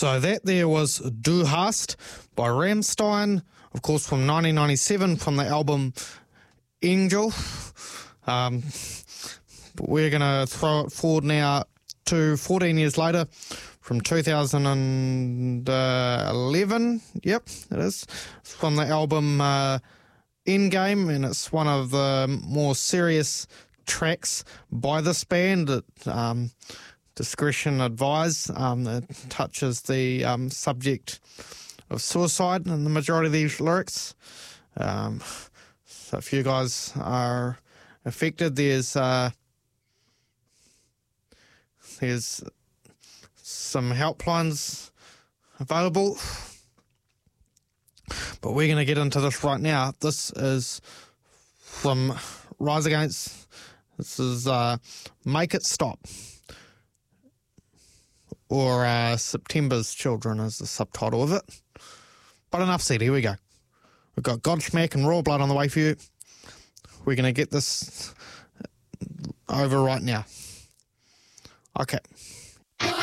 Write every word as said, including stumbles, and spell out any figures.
So that there was Du hast by Rammstein, of course from nineteen ninety-seven from the album Angel. Um, we're going to throw it forward now to fourteen years later from two thousand eleven. Yep, it is. It's from the album uh, Endgame, and it's one of the more serious tracks by this band. It, um, discretion advised. Um, it touches the um, subject of suicide in the majority of these lyrics. Um, so if you guys are affected, there's uh, there's some helplines available. But we're going to get into this right now. This is from Rise Against. This is uh, Make It Stop. Or uh, September's Children is the subtitle of it. But enough said, here we go. We've got Godsmack and Raw Blood on the way for you. We're going to get this over right now. Okay.